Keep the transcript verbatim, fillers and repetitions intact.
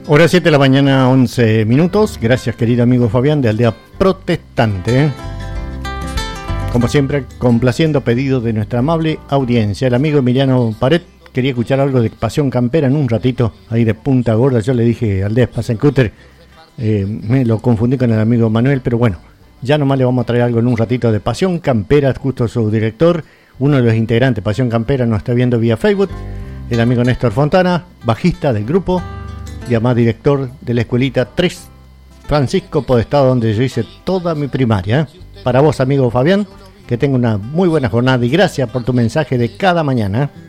Hora siete de la mañana, once minutos. Gracias, querido amigo Fabián de Aldea Protestante. Como siempre, complaciendo pedidos de nuestra amable audiencia. El amigo Emiliano Pared quería escuchar algo de Pasión Campera en un ratito, ahí de Punta Gorda. Yo le dije Aldea Spasencúter, eh, me lo confundí con el amigo Manuel, pero bueno, ya nomás le vamos a traer algo en un ratito de Pasión Campera. Justo su director, uno de los integrantes de Pasión Campera, nos está viendo vía Facebook. El amigo Néstor Fontana, bajista del grupo y además director de la escuelita tres Francisco Podestado, donde yo hice toda mi primaria. Para vos, amigo Fabián, que tenga una muy buena jornada y gracias por tu mensaje de cada mañana.